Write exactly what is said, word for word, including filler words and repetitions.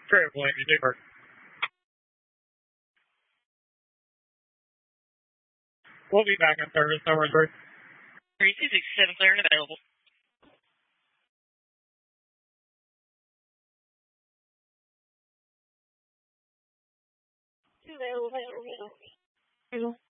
Translate receiver. We'll be back in service. Over three. three two six seven clear and available. Available, available, available.